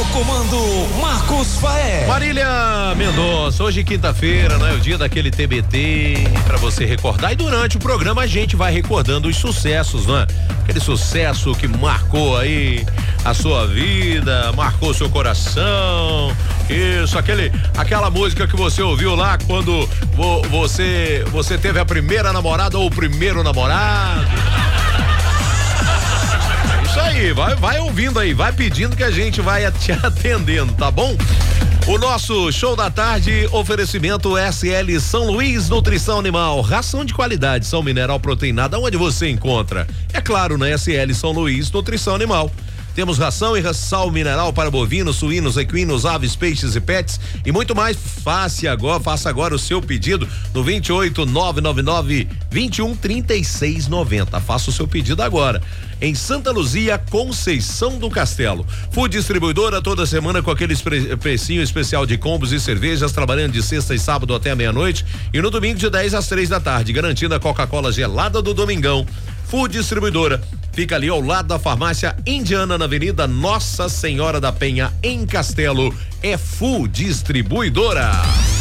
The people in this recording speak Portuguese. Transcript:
comando Marcos Faé. Marília Mendonça, hoje quinta-feira, né? O dia daquele TBT pra você recordar, e durante o programa a gente vai recordando os sucessos, né? Aquele sucesso que marcou aí a sua vida, marcou seu coração. Isso, aquela música que você ouviu lá quando você teve a primeira namorada ou o primeiro namorado. Isso aí, vai ouvindo aí, vai pedindo que a gente vai te atendendo, tá bom? O nosso show da tarde, oferecimento SL São Luís Nutrição Animal, ração de qualidade, são mineral proteinada, onde você encontra? É claro, na SL São Luís Nutrição Animal. Temos ração e sal mineral para bovinos, suínos, equinos, aves, peixes e pets e muito mais. Faça agora o seu pedido no 28999-213690. Faça o seu pedido agora. Em Santa Luzia, Conceição do Castelo. Food Distribuidora, toda semana com aquele precinho especial de combos e cervejas, trabalhando de sexta e sábado até meia-noite e no domingo de 10 às 3 da tarde, garantindo a Coca-Cola gelada do domingão. Food Distribuidora, fica ali ao lado da farmácia Indiana, na Avenida Nossa Senhora da Penha, em Castelo. É Food Distribuidora.